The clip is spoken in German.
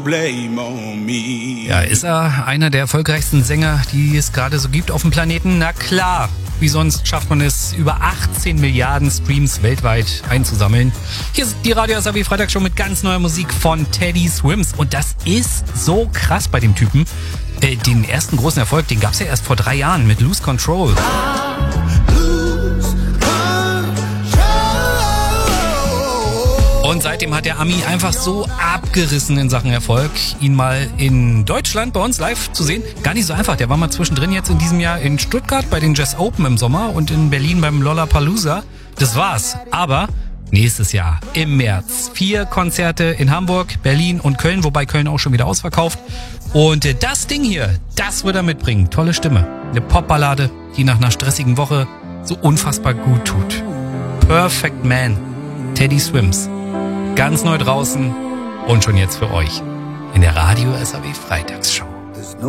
Blame on me. Ja, ist er einer der erfolgreichsten Sänger, die es gerade so gibt auf dem Planeten? Na klar. Wie sonst schafft man es, über 18 Milliarden Streams weltweit einzusammeln. Hier ist die Radio SAW Freitagsshow mit ganz neuer Musik von Teddy Swims. Und das ist so krass bei dem Typen. Den ersten großen Erfolg, den gab's ja erst vor 3 Jahren mit Lose Control. Und seitdem hat der Ami einfach so abgerissen in Sachen Erfolg, ihn mal in Deutschland bei uns live zu sehen. Gar nicht so einfach. Der war mal zwischendrin jetzt in diesem Jahr in Stuttgart bei den Jazz Open im Sommer und in Berlin beim Lollapalooza. Das war's. Aber nächstes Jahr im März 4 Konzerte in Hamburg, Berlin und Köln, wobei Köln auch schon wieder ausverkauft. Und das Ding hier, das wird er mitbringen. Tolle Stimme. Eine Popballade, die nach einer stressigen Woche so unfassbar gut tut. Perfect Man. Teddy Swims. Ganz neu draußen und schon jetzt für euch in der Radio SAW Freitagsshow.